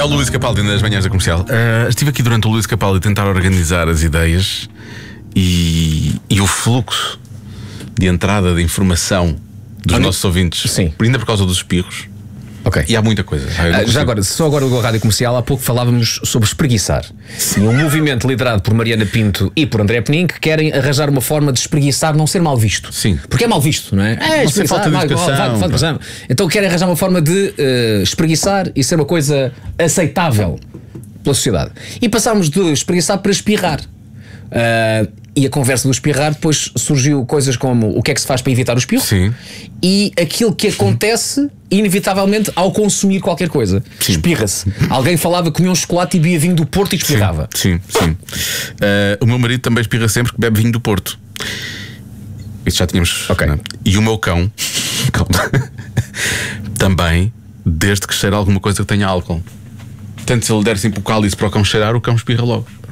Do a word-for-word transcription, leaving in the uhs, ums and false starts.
o Luís Capaldi nas manhãs da Comercial. Uh, estive aqui durante o Luís Capaldi a tentar organizar as ideias e, e o fluxo de entrada de informação dos Olha, nossos ouvintes, sim. ainda por causa dos espirros. Okay. E há muita coisa. Ah, já agora, só agora do Rádio Comercial, há pouco falávamos sobre espreguiçar. E um movimento liderado por Mariana Pinto e por André Penin que querem arranjar uma forma de espreguiçar não ser mal visto. Sim. Porque é mal visto, não é? É, não falta de educação, vai, vai, vai, então querem arranjar uma forma de uh, espreguiçar e ser uma coisa aceitável pela sociedade. E passámos de espreguiçar para espirrar. Uh, e a conversa do espirrar depois surgiu coisas como o que é que se faz para evitar o espirro. Sim. E aquilo que acontece inevitavelmente ao consumir qualquer coisa. Sim. Espirra-se. Alguém falava que comia um chocolate e bebia vinho do Porto e espirrava. Sim, sim, sim. Uh, o meu marido também espirra sempre que bebe vinho do Porto. Isso já tínhamos. Ok. Não? E o meu cão também, desde que cheira alguma coisa que tenha álcool. Portanto, se ele der sempre o cálice para o cão cheirar, o cão espirra logo.